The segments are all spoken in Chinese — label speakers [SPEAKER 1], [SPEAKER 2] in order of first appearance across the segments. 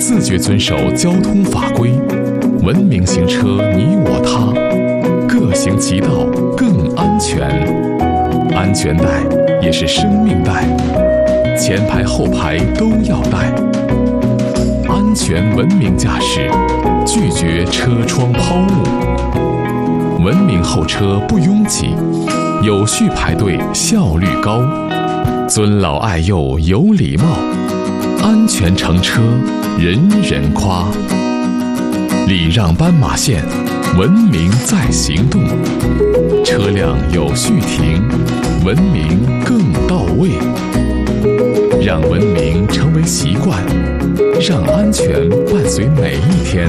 [SPEAKER 1] 自觉遵守交通法规，文明行车你我他，各行其道更安全。安全带也是生命带，前排后排都要带。安全文明驾驶，拒绝车窗抛物。文明候车不拥挤，有序排队效率高。尊老爱幼有礼貌，安全乘车人人夸。礼让斑马线，文明在行动。车辆有序停，文明更到位。让文明成为习惯，让安全伴随每一天。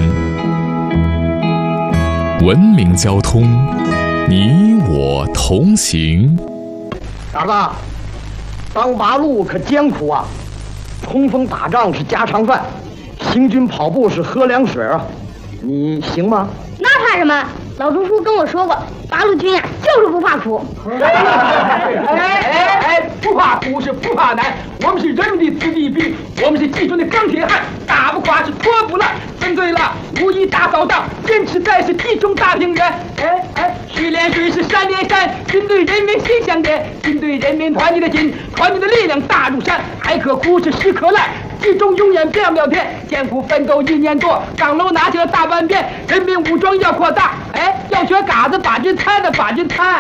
[SPEAKER 1] 文明交通，你我同行。
[SPEAKER 2] 大哥，当八路可艰苦啊！冲锋打仗是家常饭，行军跑步是喝凉水啊！你行吗？
[SPEAKER 3] 那怕什么？老朱叔跟我说过，八路军呀就是不怕苦。
[SPEAKER 4] 不怕苦是不怕难，我们是人民的子弟兵，我们是集中的钢铁汉，打不垮是拖不烂。针对了，5一大扫荡，坚持在是集中大平原。水连水是山连山，军队人民心相连，军队人民团结的心，团结的力量大如山。海可苦是石可烂，集中永远变不了天。艰苦奋斗1年多，岗楼拿下了大半边，人民武装要扩大，要学嘎子把军摊的把军摊。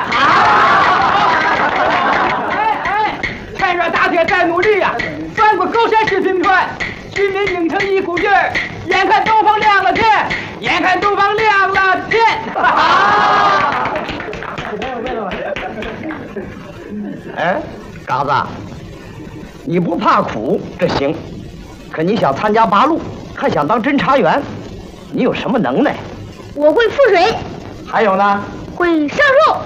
[SPEAKER 4] 趁热打铁再努力呀，翻过高山是平川，军民拧成一股劲儿，眼看东方亮了天，眼看东方亮了天。
[SPEAKER 2] 嘎子，你不怕苦这行，可你想参加八路，还想当侦察员，你有什么能耐？
[SPEAKER 3] 我会覆水，
[SPEAKER 2] 还有呢？
[SPEAKER 3] 会上树。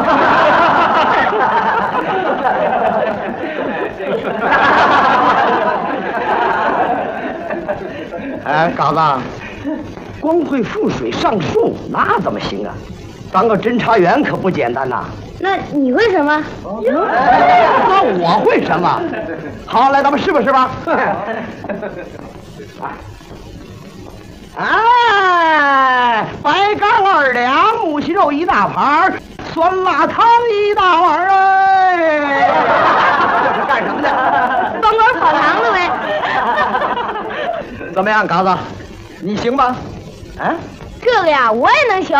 [SPEAKER 2] 嘎子，光会覆水上树那怎么行啊？当个侦察员可不简单呐。
[SPEAKER 3] 那你会什么？
[SPEAKER 2] 那我会什么？好，来，咱们试吧试吧。白干2两，木须肉1大盘，酸辣汤1大碗这是干什么的？
[SPEAKER 3] 当官跑堂了呗。
[SPEAKER 2] 怎么样，嘎子，你行吗？
[SPEAKER 3] 这个呀，我也能行。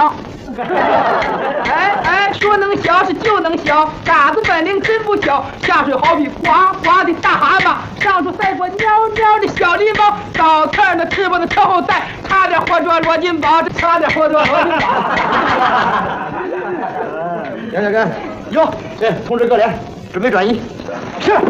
[SPEAKER 4] 说能小是就能小，嘎子本领真不小。下水好比哗哗的大蛤蟆，上树赛过喵喵的小狸猫，倒刺儿的翅膀的车后带，差点活捉罗金宝，差点活捉罗金宝。
[SPEAKER 2] 行，哟，通知各连，准备转移。是。